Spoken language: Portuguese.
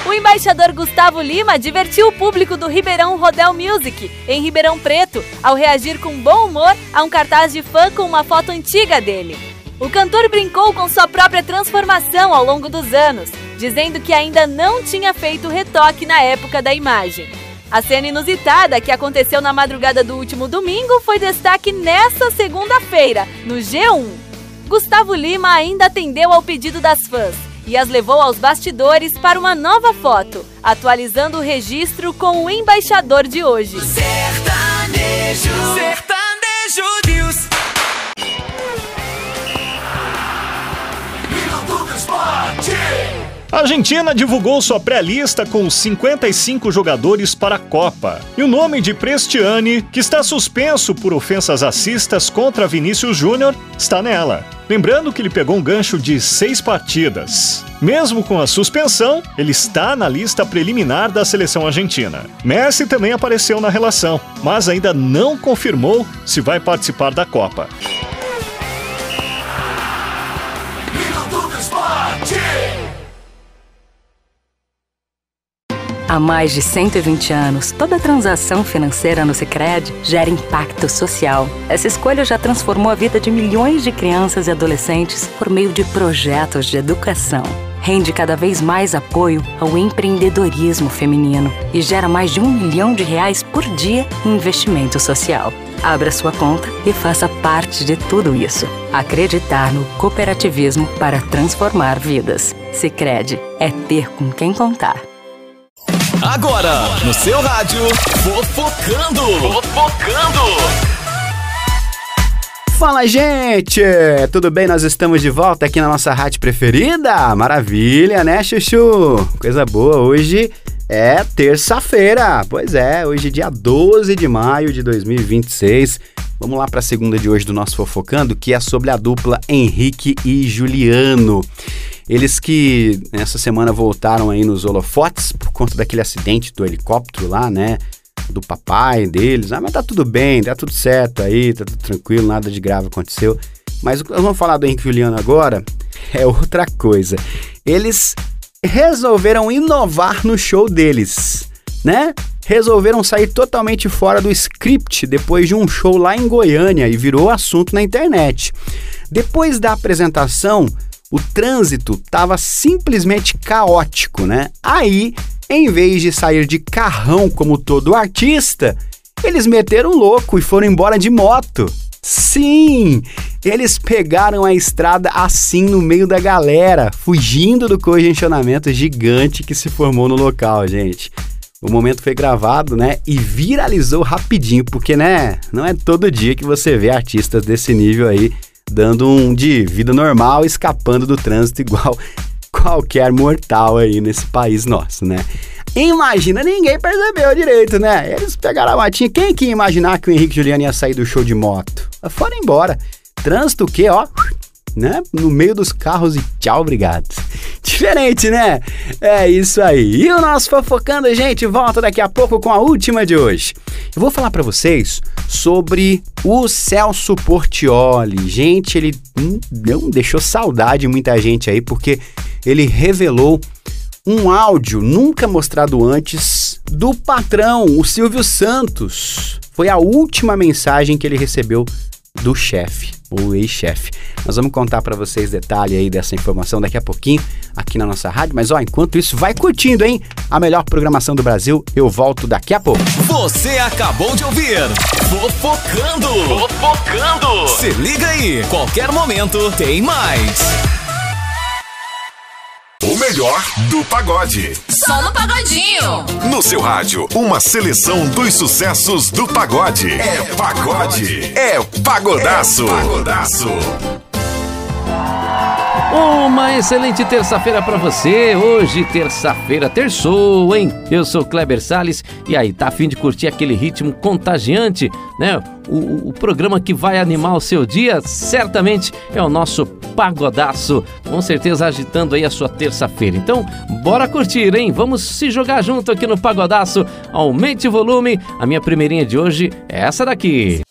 O embaixador Gustavo Lima divertiu o público do Ribeirão Rodel Music, em Ribeirão Preto, ao reagir com bom humor a um cartaz de fã com uma foto antiga dele. O cantor brincou com sua própria transformação ao longo dos anos, dizendo que ainda não tinha feito retoque na época da imagem. A cena inusitada que aconteceu na madrugada do último domingo foi destaque nesta segunda-feira, no G1. Gustavo Lima ainda atendeu ao pedido das fãs e as levou aos bastidores para uma nova foto, atualizando o registro com o embaixador de hoje. Sertanejo News. A Argentina divulgou sua pré-lista com 55 jogadores para a Copa. E o nome de Prestiani, que está suspenso por ofensas racistas contra Vinícius Júnior, está nela. Lembrando que ele pegou um gancho de 6 partidas. Mesmo com a suspensão, ele está na lista preliminar da seleção argentina. Messi também apareceu na relação, mas ainda não confirmou se vai participar da Copa. Há mais de 120 anos, toda transação financeira no Sicredi gera impacto social. Essa escolha já transformou a vida de milhões de crianças e adolescentes por meio de projetos de educação. Rende cada vez mais apoio ao empreendedorismo feminino e gera mais de R$1 milhão por dia em investimento social. Abra sua conta e faça parte de tudo isso. Acreditar no cooperativismo para transformar vidas. Sicredi é ter com quem contar. Agora, no seu rádio, Fofocando. Fala, gente! Tudo bem? Nós estamos de volta aqui na nossa rádio preferida. Maravilha, né, Chuchu? Coisa boa. Hoje é terça-feira. Pois é, hoje é dia 12 de maio de 2026. Vamos lá para a segunda de hoje do nosso Fofocando, que é sobre a dupla Henrique e Juliano. Eles que nessa semana voltaram aí nos holofotes por conta daquele acidente do helicóptero lá, né? Do papai deles. Mas tá tudo bem, tá tudo certo aí, tá tudo tranquilo, nada de grave aconteceu. Mas o que nós vamos falar do Henrique e Juliano agora é outra coisa. Eles resolveram inovar no show deles, né? Resolveram sair totalmente fora do script depois de um show lá em Goiânia e virou assunto na internet. Depois da apresentação, o trânsito estava simplesmente caótico, né? Aí, em vez de sair de carrão como todo artista, eles meteram louco e foram embora de moto. Sim, eles pegaram a estrada assim no meio da galera, fugindo do congestionamento gigante que se formou no local, gente. O momento foi gravado, né, e viralizou rapidinho, porque, né, não é todo dia que você vê artistas desse nível aí dando um de vida normal, escapando do trânsito igual qualquer mortal aí nesse país nosso, né? Imagina, ninguém percebeu direito, né? Eles pegaram a motinha. Quem que ia imaginar que o Henrique e Juliano ia sair do show de moto? Foram embora. Trânsito o quê, ó? Né? No meio dos carros e tchau, obrigado. Diferente, né? É isso aí. E o nosso Fofocando, gente, volta daqui a pouco com a última de hoje. Eu vou falar pra vocês sobre o Celso Portiolli. Gente, ele não deixou saudade muita gente aí, porque ele revelou um áudio nunca mostrado antes do patrão, o Silvio Santos. Foi a última mensagem que ele recebeu do chefe, o ex-chefe. Nós vamos contar para vocês detalhe aí dessa informação daqui a pouquinho aqui na nossa rádio, mas ó, enquanto isso, vai curtindo, hein? A melhor programação do Brasil, eu volto daqui a pouco. Você acabou de ouvir Fofocando. Se liga aí, qualquer momento tem mais. O melhor do pagode. Só no Pagodinho. No seu rádio, uma seleção dos sucessos do pagode. É pagode. É pagodaço. Uma excelente terça-feira pra você. Hoje, terça-feira, terçou, hein? Eu sou Kleber Salles e aí, tá a fim de curtir aquele ritmo contagiante, né? O programa que vai animar o seu dia, certamente é o nosso Pagodaço, com certeza agitando aí a sua terça-feira. Então, bora curtir, hein? Vamos se jogar junto aqui no Pagodaço. Aumente o volume. A minha primeirinha de hoje é essa daqui.